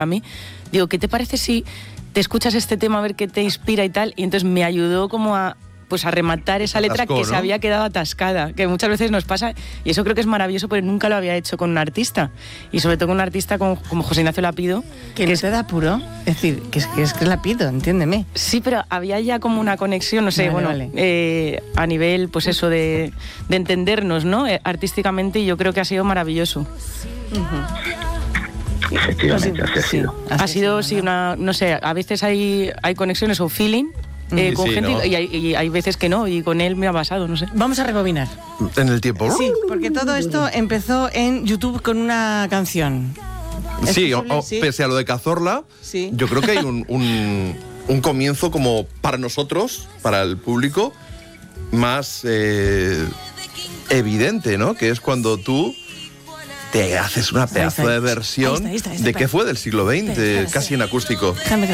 a mí, digo, ¿qué te parece si te escuchas este tema a ver qué te inspira y tal? Y entonces me ayudó como a rematar esa letra que se había quedado atascada, que muchas veces nos pasa, y eso creo que es maravilloso porque nunca lo había hecho con un artista, y sobre todo con un artista como José Ignacio Lapido. Que no te da apuro, es decir, que es Lapido, entiéndeme. Sí, pero había ya como una conexión, no sé, vale. A nivel, pues eso, de entendernos, ¿no? Artísticamente, y yo creo que ha sido maravilloso. Efectivamente, ha sido, sí, una, no sé, a veces hay conexiones o feeling, con gente, ¿no? y hay veces que no, y con él me ha pasado, no sé. Vamos a rebobinar. En el tiempo. Sí, porque todo esto empezó en YouTube con una canción. Sí, pese a lo de Cazorla, sí. Yo creo que hay un comienzo como para nosotros, para el público, más evidente, ¿no? Que es cuando tú te haces una pedazo de versión de qué fue del siglo XX, casi en acústico.